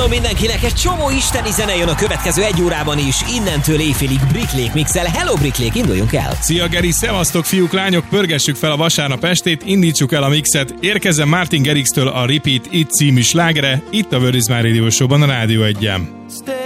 Javaslom mindenkinek, egy csomó isteni zene jön a következő egy órában is, innentől éjfélig Bricklék mixel. Hello Bricklék, induljunk el! Szia Geri, szevasztok fiúk, lányok, pörgessük fel a vasárnap estét, indítsuk el a mixet, érkezzen Martin Garrix-től a Repeat It című slágere, itt a Where is My Radio Show-ban a Rádió 1-en.